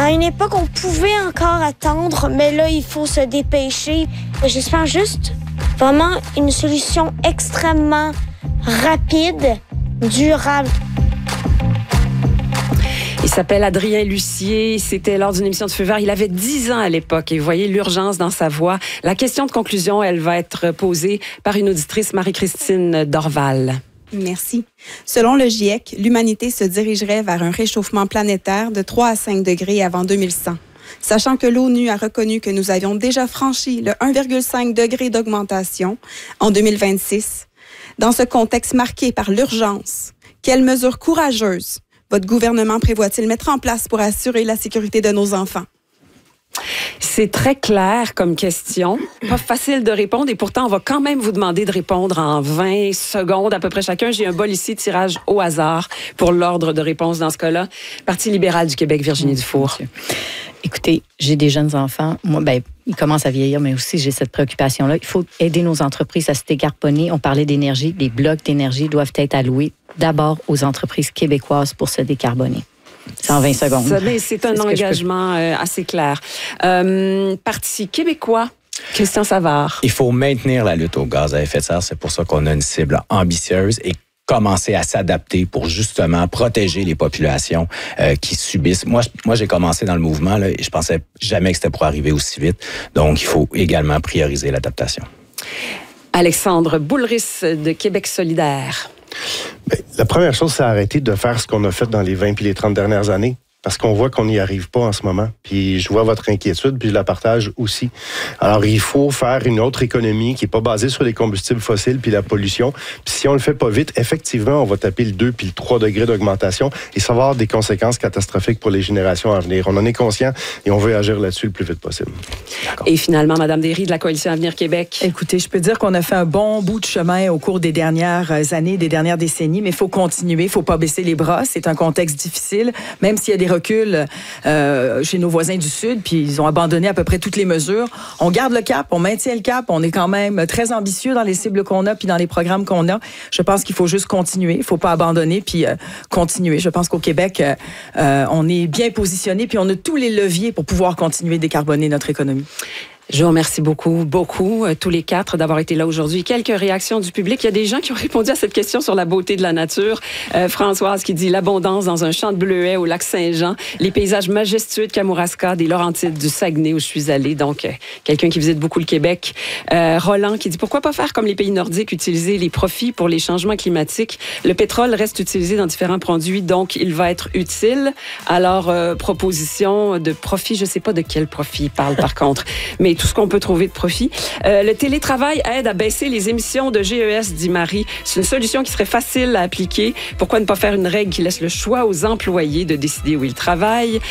À une époque, on pouvait encore attendre, mais là, il faut se dépêcher. J'espère juste vraiment une solution extrêmement rapide, durable. Il s'appelle Adrien Lucier. C'était lors d'une émission de Feu vert. Il avait 10 ans à l'époque et vous voyez l'urgence dans sa voix. La question de conclusion, elle va être posée par une auditrice, Marie-Christine Dorval. Merci. Selon le GIEC, l'humanité se dirigerait vers un réchauffement planétaire de 3 à 5 degrés avant 2100. Sachant que l'ONU a reconnu que nous avions déjà franchi le 1,5 degré d'augmentation en 2026. Dans ce contexte marqué par l'urgence, quelles mesures courageuses votre gouvernement prévoit-il mettre en place pour assurer la sécurité de nos enfants? C'est très clair comme question, pas facile de répondre et pourtant on va quand même vous demander de répondre en 20 secondes à peu près chacun. J'ai un bol ici, tirage au hasard pour l'ordre de réponse dans ce cas-là. Parti libéral du Québec, Virginie Dufour. Écoutez, j'ai des jeunes enfants. Moi, ils commencent à vieillir, mais aussi j'ai cette préoccupation-là. Il faut aider nos entreprises à se décarboner. On parlait d'énergie. Les blocs d'énergie doivent être alloués d'abord aux entreprises québécoises pour se décarboner. C'est en 20 secondes. C'est un engagement assez clair. Parti québécois, Christian Savard. Il faut maintenir la lutte aux gaz à effet de serre. C'est pour ça qu'on a une cible ambitieuse et commencer à s'adapter pour justement protéger les populations qui subissent. Moi, j'ai commencé dans le mouvement là, et je pensais jamais que c'était pour arriver aussi vite. Donc, il faut également prioriser l'adaptation. Alexandre Boulris de Québec solidaire. Bien, la première chose, c'est arrêter de faire ce qu'on a fait dans les 20 puis les 30 dernières années. Parce qu'on voit qu'on n'y arrive pas en ce moment. Puis je vois votre inquiétude, puis je la partage aussi. Alors, il faut faire une autre économie qui n'est pas basée sur les combustibles fossiles puis la pollution. Puis si on le fait pas vite, effectivement, on va taper le 2 puis le 3 degrés d'augmentation et ça va avoir des conséquences catastrophiques pour les générations à venir. On en est conscient et on veut agir là-dessus le plus vite possible. Et finalement, Mme Derry de la Coalition Avenir Québec. Écoutez, je peux dire qu'on a fait un bon bout de chemin au cours des dernières années, des dernières décennies, mais il faut continuer, il faut pas baisser les bras. C'est un contexte difficile, même s'il y a des recul chez nos voisins du Sud, puis ils ont abandonné à peu près toutes les mesures. On garde le cap, on maintient le cap, on est quand même très ambitieux dans les cibles qu'on a, puis dans les programmes qu'on a. Je pense qu'il faut juste continuer, il faut pas abandonner, puis continuer. Je pense qu'au Québec, on est bien positionné, puis on a tous les leviers pour pouvoir continuer de décarboner notre économie. Je vous remercie beaucoup, tous les quatre, d'avoir été là aujourd'hui. Quelques réactions du public. Il y a des gens qui ont répondu à cette question sur la beauté de la nature. Françoise qui dit l'abondance dans un champ de bleuets au lac Saint-Jean, les paysages majestueux de Kamouraska, des Laurentides, du Saguenay où je suis allée. Donc, quelqu'un qui visite beaucoup le Québec. Roland qui dit pourquoi pas faire comme les pays nordiques, utiliser les profits pour les changements climatiques. Le pétrole reste utilisé dans différents produits, donc il va être utile. Alors, proposition de profit, je sais pas de quel profit il parle par contre, mais tout ce qu'on peut trouver de profit. Le télétravail aide à baisser les émissions de GES, dit Marie. C'est une solution qui serait facile à appliquer. Pourquoi ne pas faire une règle qui laisse le choix aux employés de décider où ils travaillent?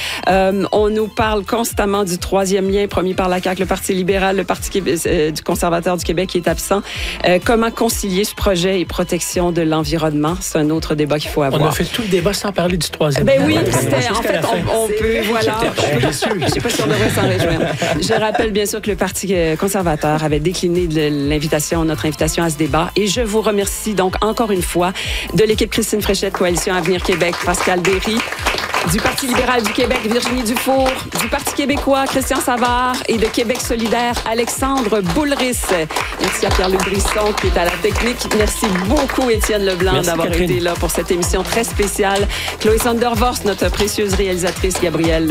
On nous parle constamment du troisième lien promis par la CAQ, le Parti libéral, le Parti du conservateur du Québec qui est absent. Comment concilier ce projet et protection de l'environnement? C'est un autre débat qu'il faut avoir. On a fait tout le débat sans parler du troisième lien. Ben oui, en fait, on peut, voilà. Je sais pas si on devrait s'en réjouir. Je rappelle bien sûr que le Parti conservateur avait décliné notre invitation à ce débat. Et je vous remercie donc encore une fois de l'équipe Christine Fréchette, Coalition Avenir Québec, Pascal Derry, du Parti libéral du Québec, Virginie Dufour, du Parti québécois, Christian Savard et de Québec solidaire, Alexandre Boulris. Merci à Pierre-Luc Brisson qui est à la technique. Merci beaucoup, Étienne Leblanc, d'avoir été là pour cette émission très spéciale. Chloé Sandervorst, notre précieuse réalisatrice, Gabrielle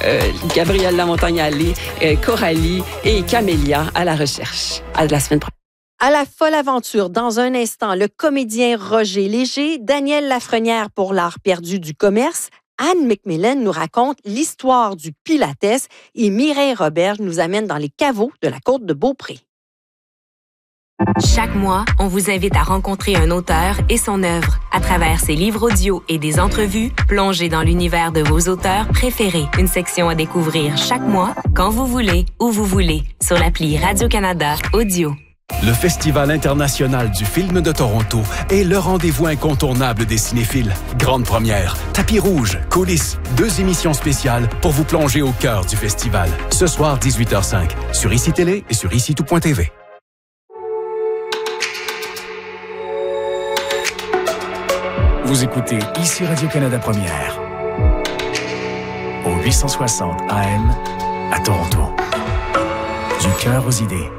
Lamontagne-Allé, Coralie et Camélia à la recherche. À la semaine prochaine. À la folle aventure, dans un instant, le comédien Roger Léger, Daniel Lafrenière pour l'art perdu du commerce, Anne McMillan nous raconte l'histoire du Pilates et Mireille Roberge nous amène dans les caveaux de la côte de Beaupré. Chaque mois, on vous invite à rencontrer un auteur et son œuvre. À travers ses livres audio et des entrevues, plongez dans l'univers de vos auteurs préférés. Une section à découvrir chaque mois, quand vous voulez, où vous voulez, sur l'appli Radio-Canada Audio. Le Festival international du film de Toronto est le rendez-vous incontournable des cinéphiles. Grande première, tapis rouge, coulisses, 2 émissions spéciales pour vous plonger au cœur du festival. Ce soir, 18h05, sur ICI Télé et sur ICI-tout.tv. Vous écoutez ICI Radio-Canada Première. Au 860 AM à Toronto. Du cœur aux idées.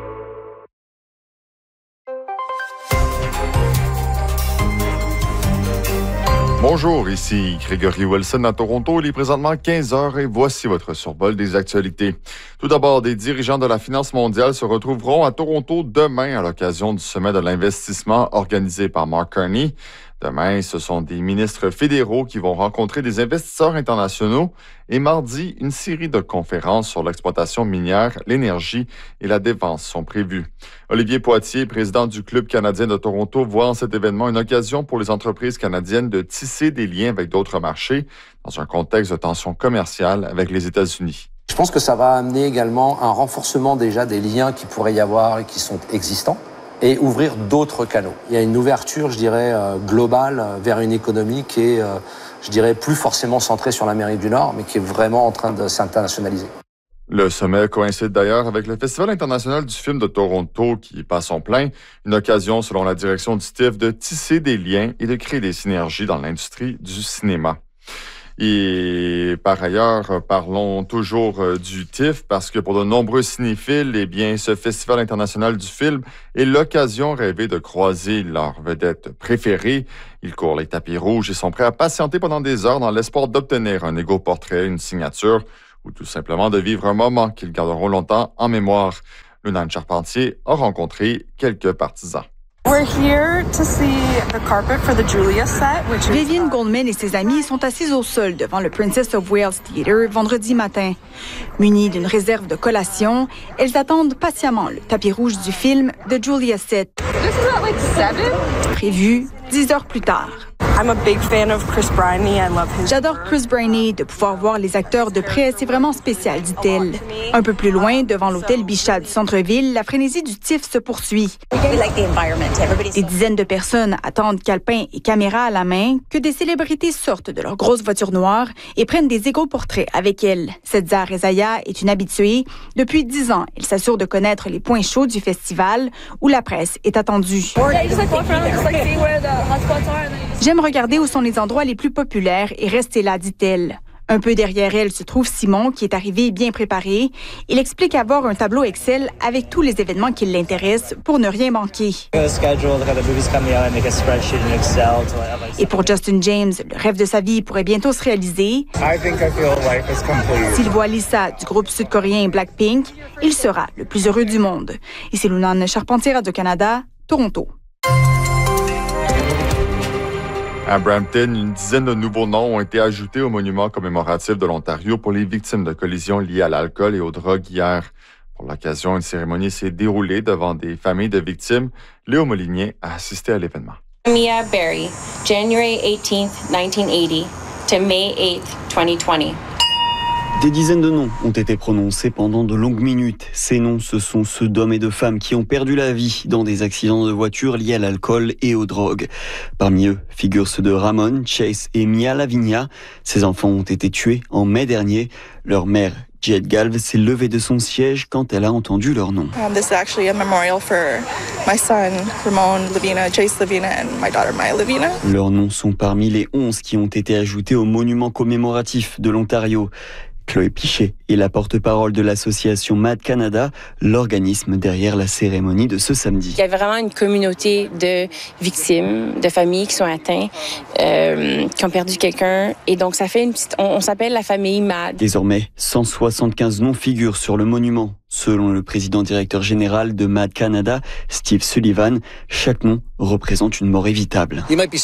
Bonjour, ici Gregory Wilson à Toronto. Il est présentement 15h et voici votre survol des actualités. Tout d'abord, des dirigeants de la finance mondiale se retrouveront à Toronto demain à l'occasion du sommet de l'investissement organisé par Mark Carney. Demain, ce sont des ministres fédéraux qui vont rencontrer des investisseurs internationaux et mardi, une série de conférences sur l'exploitation minière, l'énergie et la défense sont prévues. Olivier Poitier, président du Club canadien de Toronto, voit en cet événement une occasion pour les entreprises canadiennes de tisser des liens avec d'autres marchés dans un contexte de tension commerciale avec les États-Unis. Je pense que ça va amener également un renforcement déjà des liens qui pourrait y avoir et qui sont existants, et ouvrir d'autres canaux. Il y a une ouverture, je dirais, globale vers une économie qui est, je dirais, plus forcément centrée sur l'Amérique du Nord, mais qui est vraiment en train de s'internationaliser. Le sommet coïncide d'ailleurs avec le Festival international du film de Toronto qui passe son plein, une occasion, selon la direction du TIFF, de tisser des liens et de créer des synergies dans l'industrie du cinéma. Et par ailleurs, parlons toujours du TIFF parce que pour de nombreux cinéphiles, eh bien, ce Festival international du film est l'occasion rêvée de croiser leurs vedettes préférées. Ils courent les tapis rouges et sont prêts à patienter pendant des heures dans l'espoir d'obtenir un égo-portrait, une signature ou tout simplement de vivre un moment qu'ils garderont longtemps en mémoire. Lunane Charpentier a rencontré quelques partisans. Vivienne Goldman et ses amis sont assises au sol devant le Princess of Wales Theatre vendredi matin. Munies d'une réserve de collation, elles attendent patiemment le tapis rouge du film de Julia Sett. Prévu 10 heures plus tard. J'adore Chris Briney. De pouvoir voir les acteurs de près, c'est vraiment spécial, dit-elle. Un peu plus loin, devant l'hôtel Bichat du centre-ville, la frénésie du TIFF se poursuit. Des dizaines de personnes attendent calepins et caméras à la main que des célébrités sortent de leurs grosses voitures noires et prennent des égo-portraits avec elles. Setza Rezaya est une habituée. Depuis 10 ans, elle s'assure de connaître les points chauds du festival où la presse est attendue. J'aime regarder où sont les endroits les plus populaires et rester là, dit-elle. Un peu derrière elle se trouve Simon, qui est arrivé bien préparé. Il explique avoir un tableau Excel avec tous les événements qui l'intéressent pour ne rien manquer. Et pour Justin James, le rêve de sa vie pourrait bientôt se réaliser. S'il voit Lisa du groupe sud-coréen Blackpink, il sera le plus heureux du monde. Et c'est Lunane Charpentier, Radio-Canada, Toronto. À Brampton, une dizaine de nouveaux noms ont été ajoutés au monument commémoratif de l'Ontario pour les victimes de collisions liées à l'alcool et aux drogues hier. Pour l'occasion, une cérémonie s'est déroulée devant des familles de victimes. Léo Molinier a assisté à l'événement. Mia Berry, January 18th, 1980 to May 8th, 2020. Des dizaines de noms ont été prononcés pendant de longues minutes. Ces noms, ce sont ceux d'hommes et de femmes qui ont perdu la vie dans des accidents de voiture liés à l'alcool et aux drogues. Parmi eux figurent ceux de Ramon, Chase et Mia Lavinia. Ces enfants ont été tués en mai dernier. Leur mère, Jade Galve, s'est levée de son siège quand elle a entendu leur nom. This is actually a memorial for my son, Ramon Lavina, Chase Lavina, and my daughter, Maya Lavina. Leurs noms sont parmi les 11 qui ont été ajoutés au monument commémoratif de l'Ontario. Chloé Pichet est la porte-parole de l'association MAD Canada, l'organisme derrière la cérémonie de ce samedi. Il y a vraiment une communauté de victimes, de familles qui sont atteintes, qui ont perdu quelqu'un. Et donc, ça fait une petite... On s'appelle la famille MAD. Désormais, 175 noms figurent sur le monument. Selon le président directeur général de MAD Canada, Steve Sullivan, chaque nom représente une mort évitable.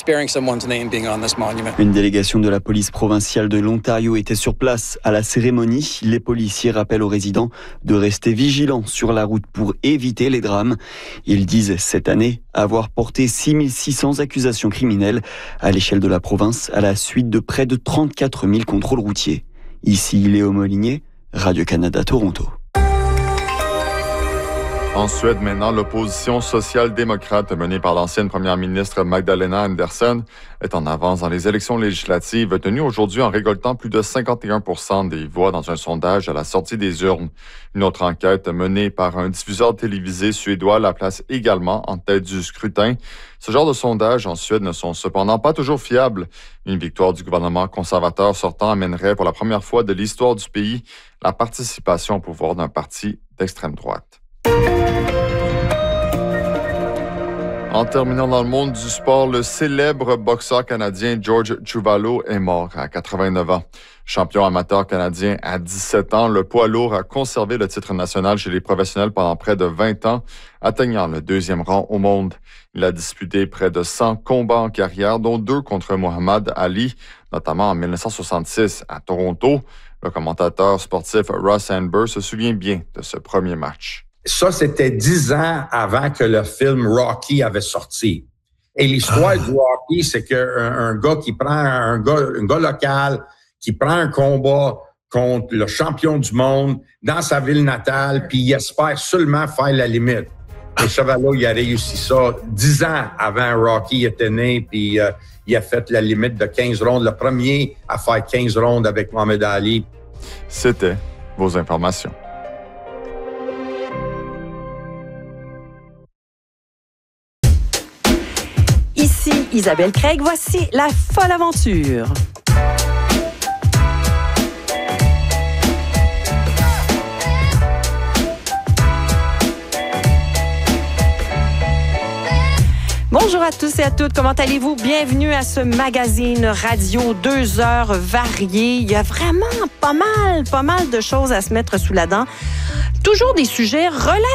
Une délégation de la police provinciale de l'Ontario était sur place à la cérémonie. Les policiers rappellent aux résidents de rester vigilants sur la route pour éviter les drames. Ils disent cette année avoir porté 6600 accusations criminelles à l'échelle de la province à la suite de près de 34 000 contrôles routiers. Ici Léo Molinier, Radio-Canada Toronto. En Suède, maintenant, l'opposition social-démocrate menée par l'ancienne première ministre Magdalena Andersson est en avance dans les élections législatives tenues aujourd'hui en récoltant plus de 51% des voix dans un sondage à la sortie des urnes. Une autre enquête menée par un diffuseur télévisé suédois la place également en tête du scrutin. Ce genre de sondages en Suède ne sont cependant pas toujours fiables. Une victoire du gouvernement conservateur sortant amènerait pour la première fois de l'histoire du pays la participation au pouvoir d'un parti d'extrême droite. En terminant dans le monde du sport, le célèbre boxeur canadien George Chuvalo est mort à 89 ans. Champion amateur canadien à 17 ans, le poids lourd a conservé le titre national chez les professionnels pendant près de 20 ans, atteignant le 2e rang au monde. Il a disputé près de 100 combats en carrière, dont 2 contre Muhammad Ali, notamment en 1966 à Toronto. Le commentateur sportif Ross Amber se souvient bien de ce premier match. Ça, c'était 10 ans avant que le film Rocky avait sorti. Et l'histoire du Rocky, c'est qu'un gars qui prend un gars local, qui prend un combat contre le champion du monde dans sa ville natale, puis il espère seulement faire la limite. Et Chuvalo, il a réussi ça 10 ans avant Rocky était né, puis il a fait la limite de 15 rondes, le premier à faire 15 rondes avec Muhammad Ali. C'était vos informations. Ici Isabelle Craig, voici la folle aventure. Bonjour à tous et à toutes, comment allez-vous? Bienvenue à ce magazine radio 2 heures variées. Il y a vraiment pas mal de choses à se mettre sous la dent. Toujours des sujets relativement